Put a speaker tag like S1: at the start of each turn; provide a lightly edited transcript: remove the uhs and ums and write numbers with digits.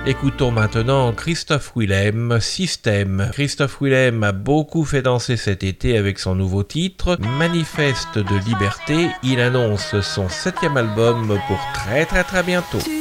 S1: Écoutons maintenant Christophe Willem, Système. Christophe Willem a beaucoup fait danser cet été avec son nouveau titre, Manifeste de liberté. Il annonce son 7e album pour très bientôt.